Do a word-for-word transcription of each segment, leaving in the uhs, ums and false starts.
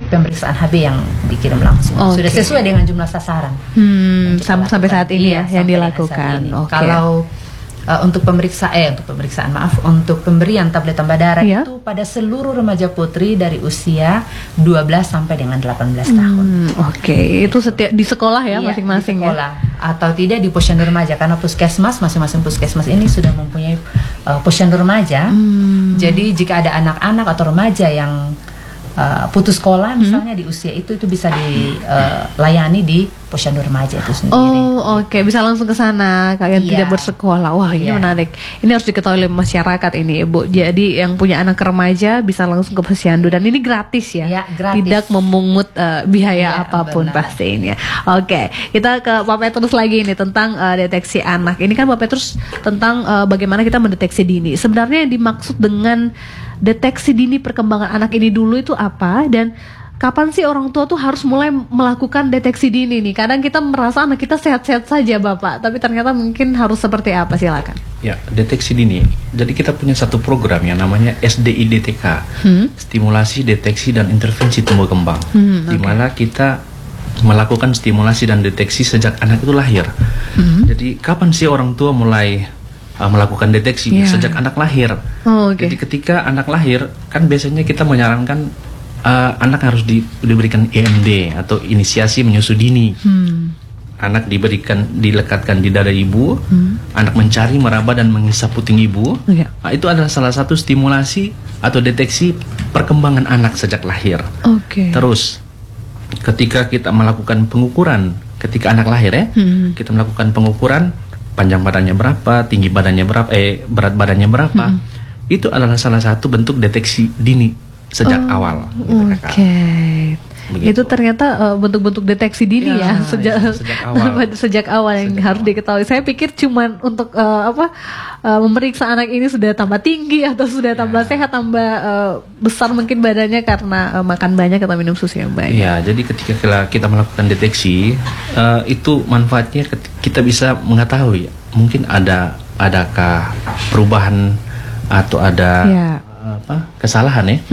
pemeriksaan H B yang dikirim langsung. Okay. Sudah sesuai dengan jumlah sasaran. Hmm, sam sampai saat ini ya, ya yang dilakukan. Okay. Kalau uh, untuk pemeriksaan, eh untuk pemeriksaan maaf, untuk pemberian tablet tambah darah yeah. itu pada seluruh remaja putri dari usia dua belas sampai dengan delapan belas hmm, tahun. Oke, okay. Itu setiap di sekolah ya masing-masing iya, ya? Atau tidak di posyandu remaja, karena puskesmas, masing-masing puskesmas ini sudah mempunyai uh, posyandu remaja. Hmm. Jadi jika ada anak-anak atau remaja yang Uh, putus sekolah misalnya hmm. di usia itu itu bisa dilayani uh, di posyandu remaja itu sendiri. Oh oke, okay. Bisa langsung ke sana kalian yeah. tidak bersekolah. Wah ini yeah. menarik. Ini harus diketahui oleh masyarakat ini Ibu. Jadi yang punya anak remaja bisa langsung ke posyandu dan ini gratis ya, yeah, gratis. Tidak memungut uh, biaya yeah, apapun benar. Pastinya. Oke, okay. Kita ke Pak Petrus lagi ini tentang uh, deteksi anak. Ini kan Pak Petrus tentang uh, bagaimana kita mendeteksi dini. Sebenarnya yang dimaksud dengan deteksi dini perkembangan anak ini dulu itu apa, dan kapan sih orang tua tuh harus mulai melakukan deteksi dini nih? Kadang kita merasa anak kita sehat-sehat saja Bapak, tapi ternyata mungkin harus seperti apa? Silakan. Ya, deteksi dini. Jadi kita punya satu program yang namanya S D I D T K, hmm? Stimulasi, Deteksi dan Intervensi Tumbuh Kembang, hmm, okay. di mana kita melakukan stimulasi dan deteksi sejak anak itu lahir. Hmm. Jadi kapan sih orang tua mulai Uh, melakukan deteksi yeah. sejak anak lahir. Oh, okay. Jadi ketika anak lahir kan biasanya kita menyarankan uh, anak harus di, diberikan I M D atau inisiasi menyusu dini. Hmm. Anak diberikan dilekatkan di dada ibu, hmm. anak mencari, meraba dan menghisap puting ibu. Yeah. Nah, itu adalah salah satu stimulasi atau deteksi perkembangan anak sejak lahir. Okay. Terus ketika kita melakukan pengukuran ketika anak lahir ya, hmm. kita melakukan pengukuran panjang badannya berapa, tinggi badannya berapa, eh berat badannya berapa, hmm. itu adalah salah satu bentuk deteksi dini sejak oh, awal. Oke, okay. Itu ternyata uh, bentuk-bentuk deteksi dini ya, ya sejak ya, sejak awal, sejak awal yang sejak harus awal. Diketahui. Saya pikir cuman untuk uh, apa uh, memeriksa anak ini sudah tambah tinggi atau sudah ya. tambah sehat, tambah uh, besar mungkin badannya karena uh, makan banyak atau minum susu yang banyak. Ya, jadi ketika kita melakukan deteksi uh, itu manfaatnya kita bisa mengetahui mungkin ada adakah perubahan atau ada ya. apa kesalahan ya,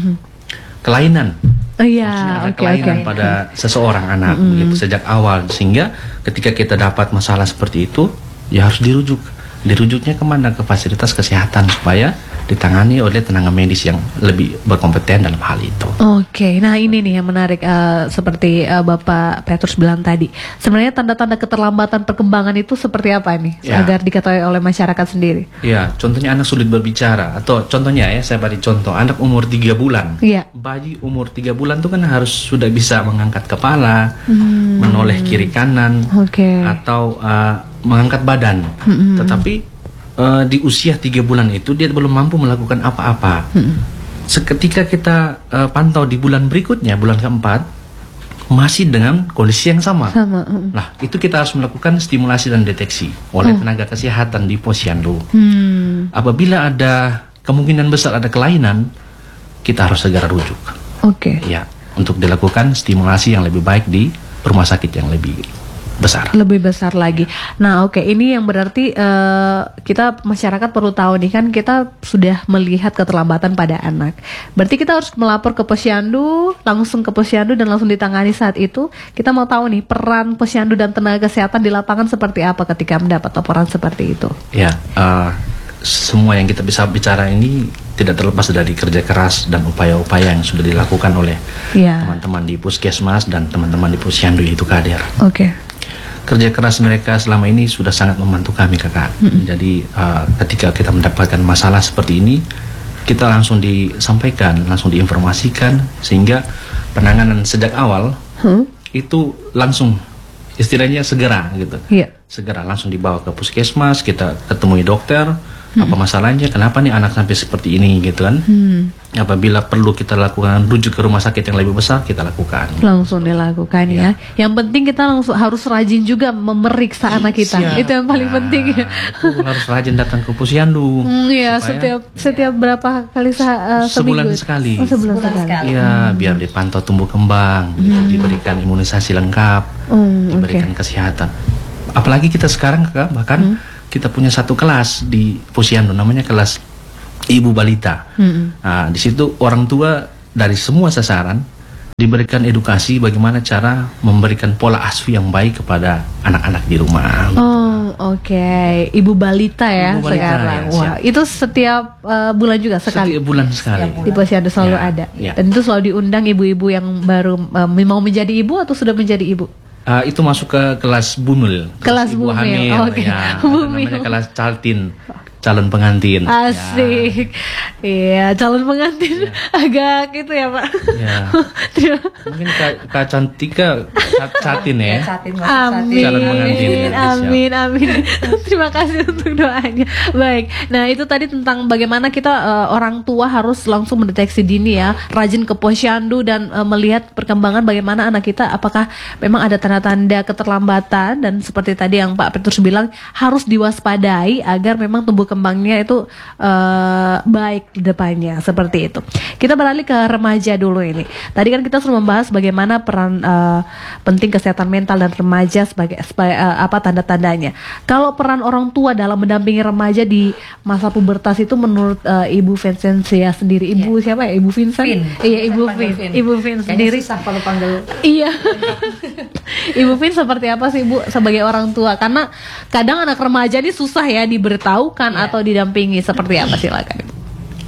kelainan. Oh iya, ada okay, kelainan okay. pada seseorang anak mm-hmm. begitu sejak awal, sehingga ketika kita dapat masalah seperti itu ya harus dirujuk. Dirujuknya kemana? Ke fasilitas kesehatan supaya ditangani oleh tenaga medis yang lebih berkompeten dalam hal itu. Oke, okay. Nah ini nih yang menarik uh, seperti uh, Bapak Petrus bilang tadi. Sebenarnya tanda-tanda keterlambatan perkembangan itu seperti apa nih ya. Agar diketahui oleh masyarakat sendiri? Ya, contohnya anak sulit berbicara atau contohnya ya saya beri contoh anak umur tiga bulan. Ya. Bayi umur tiga bulan itu kan harus sudah bisa mengangkat kepala, hmm. menoleh kiri kanan, okay. atau uh, mengangkat badan. Hmm. Tetapi Uh, di usia tiga bulan itu dia belum mampu melakukan apa-apa. Hmm. Seketika kita uh, pantau di bulan berikutnya, bulan keempat, masih dengan kondisi yang sama. sama. Hmm. Nah, itu kita harus melakukan stimulasi dan deteksi oleh oh. tenaga kesehatan di posyandu. Hmm. Apabila ada kemungkinan besar ada kelainan, kita harus segera rujuk. Oke. Okay. Ya, untuk dilakukan stimulasi yang lebih baik di rumah sakit yang lebih besar. Lebih besar lagi. Nah, oke, okay. Ini yang berarti uh, kita masyarakat perlu tahu nih, kan kita sudah melihat keterlambatan pada anak. Berarti kita harus melapor ke posyandu, langsung ke posyandu dan langsung ditangani saat itu. Kita mau tahu nih peran posyandu dan tenaga kesehatan di lapangan seperti apa ketika mendapat laporan seperti itu. Ya, uh, semua yang kita bisa bicara ini tidak terlepas dari kerja keras dan upaya-upaya yang sudah dilakukan oleh ya. teman-teman di puskesmas dan teman-teman di posyandu itu Kader. Oke. Okay. Kerja keras mereka selama ini sudah sangat membantu kami kakak. Mm-hmm. Jadi uh, ketika kita mendapatkan masalah seperti ini, kita langsung disampaikan, langsung diinformasikan, sehingga penanganan sejak awal hmm? itu langsung istilahnya segera gitu. Yeah. Segera langsung dibawa ke puskesmas, kita ketemui dokter. Hmm. Apa masalahnya, kenapa nih anak sampai seperti ini gitu kan. hmm. Apabila perlu kita lakukan rujuk ke rumah sakit yang lebih besar, kita lakukan langsung dilakukan ya, ya. Yang penting kita langsung harus rajin juga memeriksa anak kita. Siap. Itu yang paling ya, penting ya. Itu harus rajin datang ke posyandu. hmm, ya, setiap setiap berapa kali se uh, sebulan sekali. Oh, sebulan, sebulan sekali, sekali. Ya, hmm. biar dipantau tumbuh kembang, hmm. gitu, diberikan imunisasi lengkap, hmm, diberikan okay. kesehatan. Apalagi kita sekarang kakak, bahkan hmm. kita punya satu kelas di posyandu namanya kelas ibu balita. Mm-hmm. Nah, di situ orang tua dari semua sasaran diberikan edukasi bagaimana cara memberikan pola asuh yang baik kepada anak-anak di rumah. Oh, oke. Ibu balita ya Ibu balita, sekarang. ya, Wah, siap. itu setiap uh, bulan juga sekali. Setiap bulan sekali. Di posyandu selalu Ya, ada. ya. Dan itu selalu diundang ibu-ibu yang baru uh, mau menjadi ibu atau sudah menjadi ibu? Uh, itu masuk ke kelas bumil, Kelas ibu bumil, hamil, oke. ya, Bumil. namanya kelas caltin, calon pengantin. Ya. Asik. Iya, calon pengantin agak gitu ya, Pak. Ya. Terima- Mungkin Kak, Kak Cantika Cat- catin ya. Satin, nggak usah satin. Amin, Calon pengantin, ya, siap. amin, amin. Terima kasih untuk doanya. Baik, nah itu tadi tentang bagaimana kita eh, orang tua harus langsung mendeteksi dini ya, rajin ke posyandu dan eh, melihat perkembangan bagaimana anak kita, apakah memang ada tanda-tanda keterlambatan, dan seperti tadi yang Pak Petrus bilang harus diwaspadai agar memang tumbuh kembangnya itu eh, baik di depannya, seperti itu. Kita beralih ke remaja dulu ini. Tadi kan kita sudah membahas bagaimana peran eh, penting kesehatan mental dan remaja sebagai sebagai, eh, apa tanda-tandanya. Kalau peran orang tua dalam mendampingi remaja di masa pubertas itu menurut eh, Ibu Vincentia sendiri, Ibu siapa ya? Ibu Vincent? Vin. Iya, Ibu Saya panggil Vin. Vin. Ibu Vin Kayaknya sendiri. susah kalau panggil. Iya. Ibu Vin seperti apa sih Bu sebagai orang tua? Karena kadang anak remaja ini susah ya diberitahukan Iya. atau didampingi, seperti apa, silakan Ibu.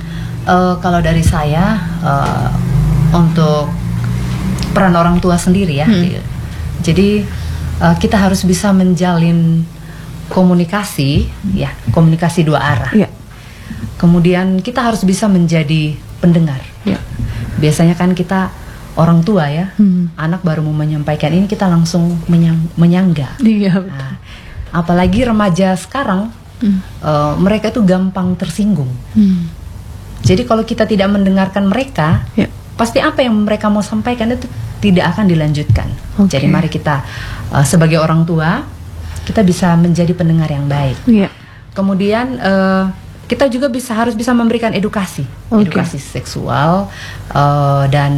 Eh, kalau dari saya eh, untuk peran orang tua sendiri ya, Hmm. di- jadi eh, kita harus bisa menjalin komunikasi, ya komunikasi dua arah. Iya. Kemudian kita harus bisa menjadi pendengar. Iya. Biasanya kan kita orang tua ya, Hmm. anak baru mau menyampaikan ini kita langsung menyang- menyangga. Iya. betul. Nah, apalagi remaja sekarang, Hmm. eh, mereka itu gampang tersinggung. Hmm. Jadi kalau kita tidak mendengarkan mereka, Ya. pasti apa yang mereka mau sampaikan itu tidak akan dilanjutkan. Oke. Jadi mari kita uh, sebagai orang tua, kita bisa menjadi pendengar yang baik. Iya. Kemudian uh, kita juga bisa harus bisa memberikan edukasi, Oke. edukasi seksual uh, dan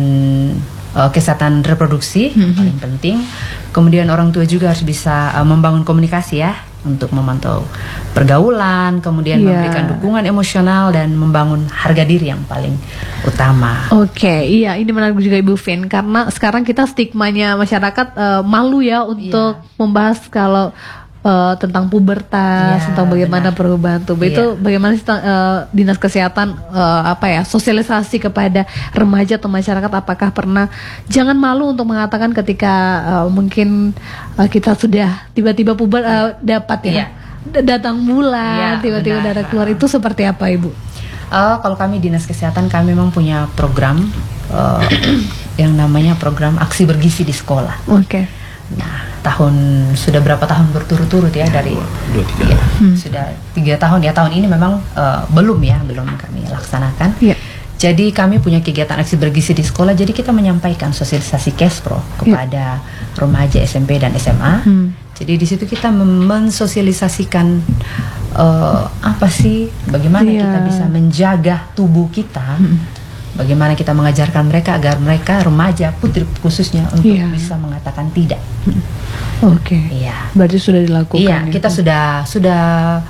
uh, kesehatan reproduksi Mhm. paling penting. Kemudian orang tua juga harus bisa uh, membangun komunikasi ya, untuk memantau pergaulan, kemudian Iya. memberikan dukungan emosional dan membangun harga diri yang paling utama. Oke, iya ini menarik juga Ibu Vin, karena sekarang kita stigmanya masyarakat eh, malu ya untuk Iya. membahas kalau eh, tentang pubertas, Iya, tentang bagaimana benar. perubahan tubuh Iya. itu, bagaimana sih, eh, dinas kesehatan eh, apa ya sosialisasi kepada remaja atau masyarakat, apakah pernah jangan malu untuk mengatakan ketika eh, mungkin eh, kita sudah tiba-tiba puber eh, dapat ya Iya. d- datang bulan, Iya, tiba-tiba benar. darah keluar, itu seperti apa Ibu? Eh, kalau kami dinas kesehatan, kami memang punya program eh, yang namanya program aksi bergizi di sekolah. Oke. Nah, tahun sudah berapa tahun berturut-turut ya dari Dua tiga. ya, Hmm. sudah tiga tahun ya. Tahun ini memang eh, belum ya, belum kami laksanakan. Iya. Jadi kami punya kegiatan aksi bergizi di sekolah. Jadi kita menyampaikan sosialisasi Kespro kepada remaja S M P dan S M A. Hmm. Jadi di situ kita mem- mensosialisasikan eh, apa sih, bagaimana Iya. kita bisa menjaga tubuh kita, bagaimana kita mengajarkan mereka agar mereka remaja putri khususnya untuk Iya. bisa mengatakan tidak. Oke. Iya. Berarti sudah dilakukan. Iya, ya? kita sudah sudah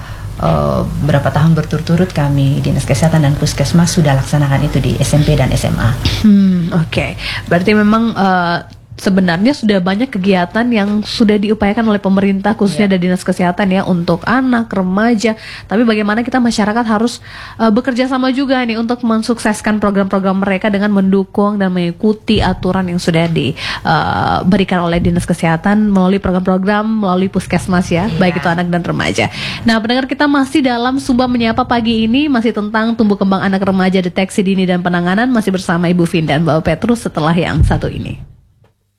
eh, berapa tahun berturut-turut kami dinas kesehatan dan puskesmas sudah laksanakan itu di S M P dan S M A. Hmm, oke. Berarti memang eh, sebenarnya sudah banyak kegiatan yang sudah diupayakan oleh pemerintah, khususnya Iya. dari dinas kesehatan ya, untuk anak, remaja. Tapi bagaimana kita masyarakat harus eh, bekerja sama juga nih untuk mensukseskan program-program mereka dengan mendukung dan mengikuti aturan yang sudah diberikan oleh dinas kesehatan melalui program-program melalui puskesmas ya, Iya. baik itu anak dan remaja. Nah, pendengar kita masih dalam Sumba Menyapa pagi ini, masih tentang tumbuh kembang anak remaja, deteksi dini dan penanganan, masih bersama Ibu Vin dan Bapak Petrus setelah yang satu ini.